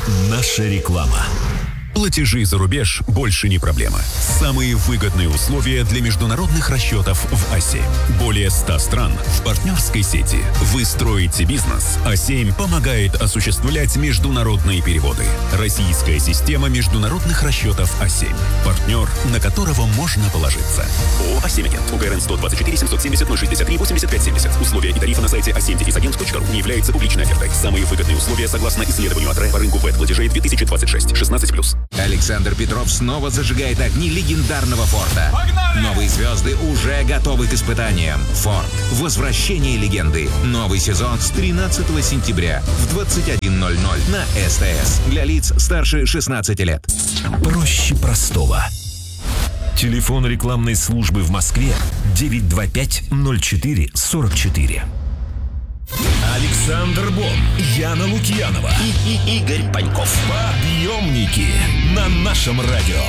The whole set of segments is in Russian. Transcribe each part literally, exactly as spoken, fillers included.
Наша реклама. Платежи за рубеж больше не проблема. Самые выгодные условия для международных расчетов в А семь. Более ста стран в партнерской сети. Вы строите бизнес, А семь помогает осуществлять международные переводы. Российская система международных расчетов А семь. Партнер, на которого можно положиться. ООО «А семь Агент». УГРН сто двадцать четыре семьсот семьдесят ноль шестьдесят три восемьдесят пять семьдесят. Условия и тарифы на сайте а семь агент точка ру не являются публичной офертой. Самые выгодные условия согласно исследованию АТРЭ по рынку вэт-платежей две тысячи двадцать шесть. шестнадцать плюс. Александр Петров снова зажигает огни легендарного Форда. Погнали! Новые звезды уже готовы к испытаниям. Форд. Возвращение легенды. Новый сезон с тринадцатого сентября в двадцать один ноль ноль на СТС. Для лиц старше шестнадцати лет. Проще простого. Телефон рекламной службы в Москве девять два пять ноль четыре сорок четыре. Александр Бон, Яна Лукьянова и, и Игорь Паньков. Подъемники на нашем радио.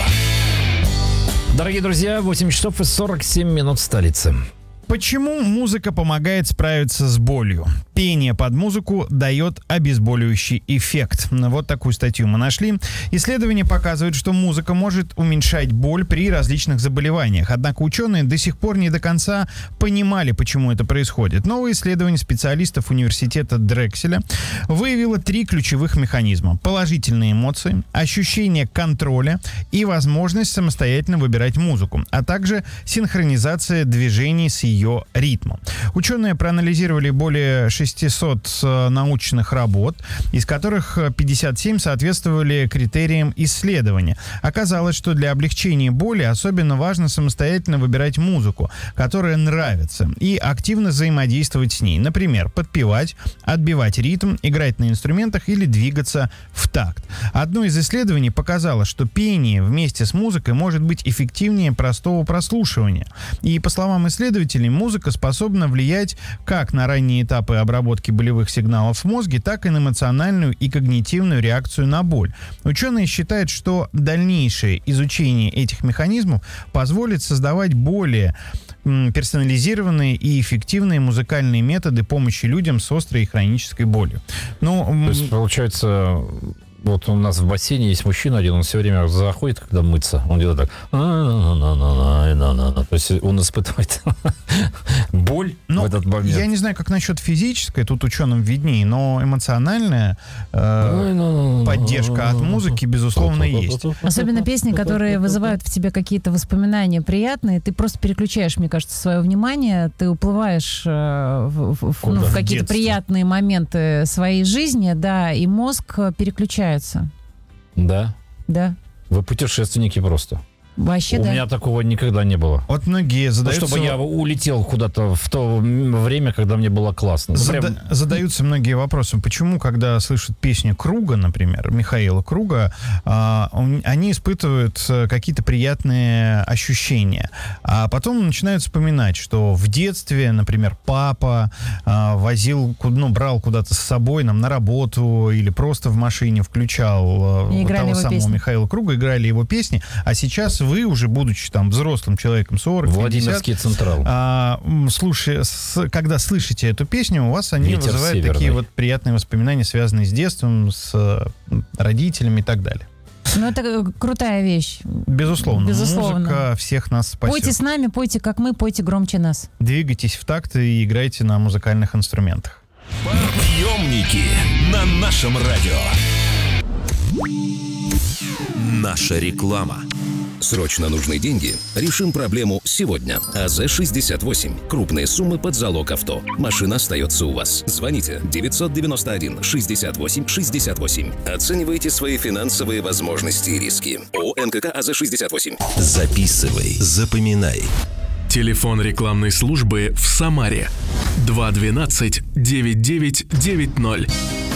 Дорогие друзья, восемь часов и сорок семь минут в столице. Почему музыка помогает справиться с болью? Пение под музыку дает обезболивающий эффект. Вот такую статью мы нашли. Исследования показывают, что музыка может уменьшать боль при различных заболеваниях. Однако ученые до сих пор не до конца понимали, почему это происходит. Новое исследование специалистов университета Дрекселя выявило три ключевых механизма: положительные эмоции, ощущение контроля и возможность самостоятельно выбирать музыку, а также синхронизация движений с ее ритмом. Ученые проанализировали более шестисот научных работ, из которых пятьдесят семь соответствовали критериям исследования. Оказалось, что для облегчения боли особенно важно самостоятельно выбирать музыку, которая нравится, и активно взаимодействовать с ней. Например, подпевать, отбивать ритм, играть на инструментах или двигаться в такт. Одно из исследований показало, что пение вместе с музыкой может быть эффективнее простого прослушивания. И, по словам исследователей, музыка способна влиять как на ранние этапы обработки болевых сигналов в мозге, так и на эмоциональную и когнитивную реакцию на боль. Ученые считают, что дальнейшее изучение этих механизмов позволит создавать более персонализированные и эффективные музыкальные методы помощи людям с острой и хронической болью. Ну, то есть, получается... Вот у нас в бассейне есть мужчина один, он все время заходит, когда мыться, он делает так. То есть он испытывает боль ну, в этот момент. Я не знаю, как насчет физической, тут ученым виднее, но эмоциональная э, поддержка от музыки, безусловно, есть. Особенно песни, которые вызывают в тебе какие-то воспоминания приятные, ты просто переключаешь, мне кажется, свое внимание, ты уплываешь э, в, в, ну, в какие-то приятные моменты своей жизни, да, и мозг переключается. Да? Да. Вы путешественники просто. Вообще, У да. меня такого никогда не было. Вот многие задаются... Ну, чтобы я улетел куда-то в то время, когда мне было классно. Ну, Зада... прям... Задаются многие вопросы. Почему, когда слышат песню Круга, например, Михаила Круга, а, он, они испытывают какие-то приятные ощущения. А потом начинают вспоминать, что в детстве, например, папа а, возил, ну, брал куда-то с собой нам на работу или просто в машине включал вот того самого песни. Михаила Круга, играли его песни, а сейчас вы, уже будучи там взрослым человеком, сорок, Владимирский пятьдесят, Централ. А, слушай, с, когда слышите эту песню, у вас они Ветер вызывают северный. такие вот приятные воспоминания, связанные с детством, с родителями и так далее. Ну, это крутая вещь. Безусловно. Безусловно. Музыка всех нас спасет. Пойте с нами, пойте как мы, пойте громче нас. Двигайтесь в такт и играйте на музыкальных инструментах. Подъемники на нашем радио. Наша реклама. Срочно нужны деньги? Решим проблему сегодня. АЗ шестьдесят восемь. Крупные суммы под залог авто. Машина остается у вас. Звоните девятьсот девяносто один шестьдесят восемь шестьдесят восемь. Оценивайте свои финансовые возможности и риски. ООО НКК АЗ шестьдесят восемь. Записывай, запоминай. Телефон рекламной службы в Самаре два двенадцать девять девять девять ноль.